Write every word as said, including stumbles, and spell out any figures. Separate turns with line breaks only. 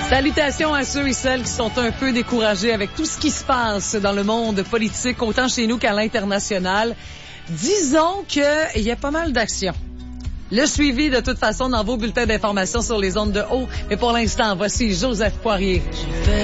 Salutations à ceux et celles qui sont un peu découragés avec tout ce qui se passe dans le monde politique, autant chez nous qu'à l'international. Disons qu'il y a pas mal d'actions. Le suivi, de toute façon, dans vos bulletins d'information sur les ondes de haut. Mais pour l'instant, voici Joseph Poirier.